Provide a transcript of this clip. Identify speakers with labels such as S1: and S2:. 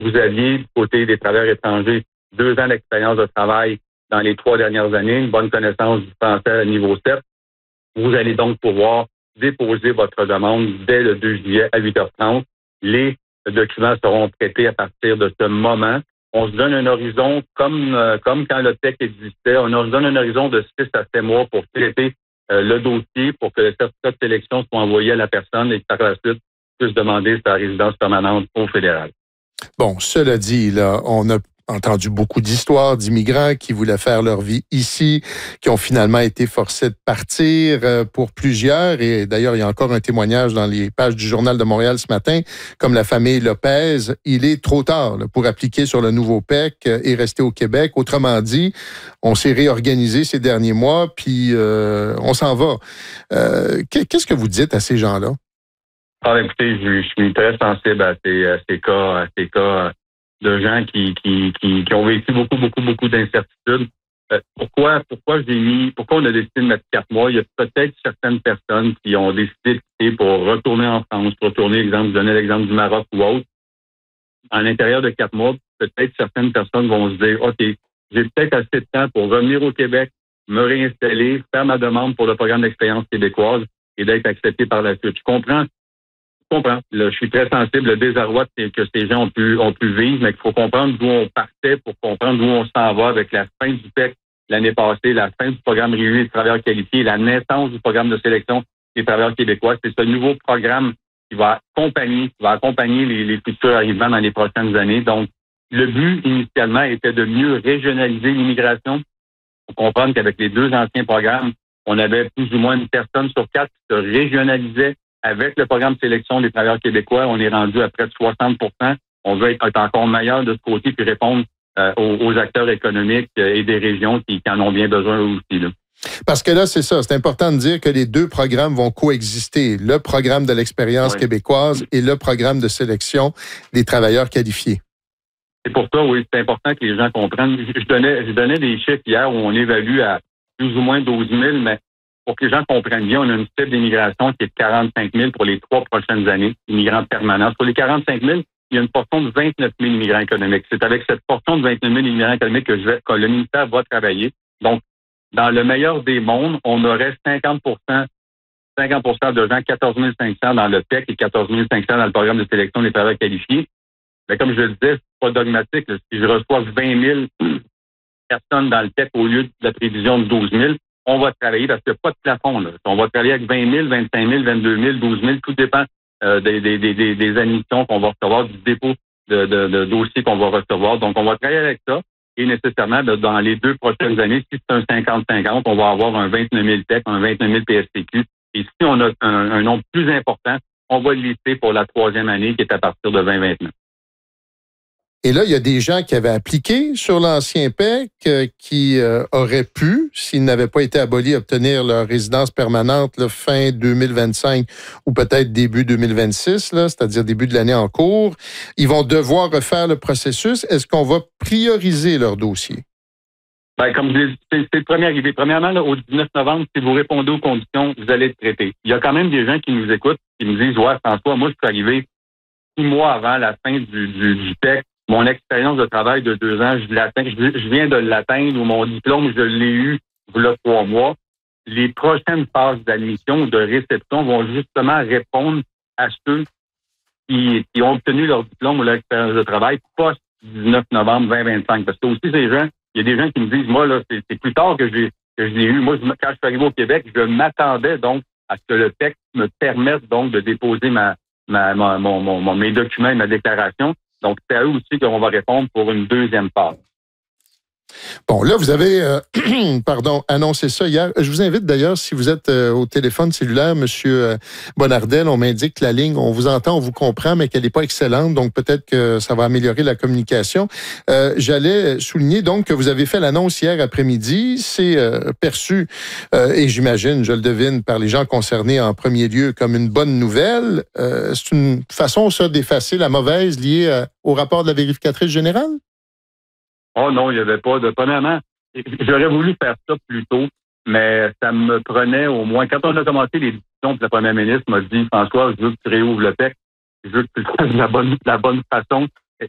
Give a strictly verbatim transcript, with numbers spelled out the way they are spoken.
S1: vous aviez, du côté des travailleurs étrangers, deux ans d'expérience de travail dans les trois dernières années, une bonne connaissance du français à niveau sept. Vous allez donc pouvoir déposer votre demande dès le deux juillet à huit heures trente. Les documents seront traités à partir de ce moment. On se donne un horizon, comme euh, comme quand le T E C existait, on se donne un horizon de six à sept mois pour traiter euh, le dossier, pour que le certificat de sélection soit envoyé à la personne et que par la suite puisse demander sa résidence permanente au fédéral.
S2: Bon, cela dit, là, on a entendu beaucoup d'histoires d'immigrants qui voulaient faire leur vie ici, qui ont finalement été forcés de partir euh, pour plusieurs. Et d'ailleurs, il y a encore un témoignage dans les pages du Journal de Montréal ce matin, comme la famille Lopez. Il est trop tard là, pour appliquer sur le nouveau P E C et rester au Québec. Autrement dit, on s'est réorganisé ces derniers mois, puis euh, on s'en va. Euh, qu'est-ce que vous dites à ces gens-là?
S1: Ah, écoutez, je, je suis très sensible à ces, à ces cas, à ces cas de gens qui, qui, qui, qui ont vécu beaucoup, beaucoup, beaucoup d'incertitudes. Euh, pourquoi, pourquoi j'ai mis, pourquoi on a décidé de mettre quatre mois? Il y a peut-être certaines personnes qui ont décidé de quitter pour retourner en France, pour retourner, exemple, je donnais l'exemple du Maroc ou autre. À l'intérieur de quatre mois, peut-être certaines personnes vont se dire, OK, j'ai peut-être assez de temps pour revenir au Québec, me réinstaller, faire ma demande pour le programme d'expérience québécoise et d'être accepté par la suite. Je comprends. Je comprends. Là, je suis très sensible au désarroi que ces gens ont pu, ont pu vivre, mais qu'il faut comprendre d'où on partait pour comprendre d'où on s'en va avec la fin du P E C l'année passée, la fin du programme régulier des travailleurs qualifiés, la naissance du programme de sélection des travailleurs québécois. C'est ce nouveau programme qui va accompagner, qui va accompagner les, les futurs arrivants dans les prochaines années. Donc, le but initialement était de mieux régionaliser l'immigration. Il faut comprendre qu'avec les deux anciens programmes, on avait plus ou moins une personne sur quatre qui se régionalisait. Avec le programme de sélection des travailleurs québécois, on est rendu à près de soixante pour cent. On veut être encore meilleur de ce côté puis répondre euh, aux, aux acteurs économiques et des régions qui, qui en ont bien besoin aussi. Là.
S2: Parce que là, c'est ça. C'est important de dire que les deux programmes vont coexister. Le programme de l'expérience oui. québécoise et le programme de sélection des travailleurs qualifiés.
S1: C'est pour ça, oui, c'est important que les gens comprennent. Je donnais, je donnais des chiffres hier où on évalue à plus ou moins douze mille, mais pour que les gens comprennent bien, on a une cible d'immigration qui est de quarante-cinq mille pour les trois prochaines années, immigrants permanents. Pour les quarante-cinq mille, il y a une portion de vingt-neuf mille immigrants économiques. C'est avec cette portion de vingt-neuf mille immigrants économiques que, je vais, que le ministère va travailler. Donc, dans le meilleur des mondes, on aurait cinquante pour cent, cinquante pour cent de gens, quatorze mille cinq cents dans le P E C et quatorze mille cinq cents dans le programme de sélection des travailleurs qualifiés. Mais comme je le disais, c'est pas dogmatique. Là. Si je reçois vingt mille personnes dans le P E C au lieu de la prévision de douze mille, on va travailler parce qu'il n'y a pas de plafond. Là. On va travailler avec vingt mille, vingt-cinq mille, vingt-deux mille, douze mille. Tout dépend euh, des, des, des, des admissions qu'on va recevoir, du dépôt de, de, de dossiers qu'on va recevoir. Donc, on va travailler avec ça. Et nécessairement, dans les deux prochaines années, si c'est un cinquante cinquante, on va avoir un vingt-neuf mille T E C, un vingt-neuf mille P S T Q. Et si on a un, un nombre plus important, on va le lister pour la troisième année qui est à partir de vingt vingt-neuf.
S2: Et là, il y a des gens qui avaient appliqué sur l'ancien P E C euh, qui euh, auraient pu, s'ils n'avaient pas été abolis, obtenir leur résidence permanente là, fin deux mille vingt-cinq ou peut-être début deux mille vingt-six, là, c'est-à-dire début de l'année en cours. Ils vont devoir refaire le processus. Est-ce qu'on va prioriser leur dossier?
S1: Ben, comme je dis, c'est, c'est le premier arrivé. Premièrement, là, au dix-neuf novembre, si vous répondez aux conditions, vous allez être traité. Il y a quand même des gens qui nous écoutent, qui nous disent « Ouais, François, moi, je suis arrivé six mois avant la fin du, du, du P E C. Mon expérience de travail de deux ans, je l'atteins, je, je viens de l'atteindre ou mon diplôme, je l'ai eu il y a trois mois. Les prochaines phases d'admission ou de réception vont justement répondre à ceux qui, qui ont obtenu leur diplôme ou leur expérience de travail post-dix-neuf novembre vingt vingt-cinq. Parce que aussi, ces gens, il y a des gens qui me disent, moi, là, c'est, c'est plus tard que j'ai, que je l'ai eu. Moi, quand je suis arrivé au Québec, je m'attendais donc à ce que le P E C me permette donc de déposer ma, ma, ma, mon, mon, mes documents et ma déclaration. Donc, c'est à eux aussi qu'on va répondre pour une deuxième phase.
S2: Bon, là, vous avez euh, pardon, annoncé ça hier. Je vous invite d'ailleurs, si vous êtes euh, au téléphone cellulaire, Monsieur euh, Bonardel, on m'indique que la ligne, on vous entend, on vous comprend, mais qu'elle n'est pas excellente, donc peut-être que ça va améliorer la communication. Euh, j'allais souligner donc que vous avez fait l'annonce hier après-midi. C'est euh, perçu, euh, et j'imagine, je le devine, par les gens concernés en premier lieu comme une bonne nouvelle. Euh, c'est une façon, ça, d'effacer la mauvaise liée euh, au rapport de la vérificatrice générale?
S1: Oh non, il n'y avait pas de... Premièrement, j'aurais voulu faire ça plus tôt, mais ça me prenait au moins... Quand on a commencé les discussions, la première ministre m'a dit « François, je veux que tu réouvres le P E C, je veux que tu le fasses de la bonne, de la bonne façon.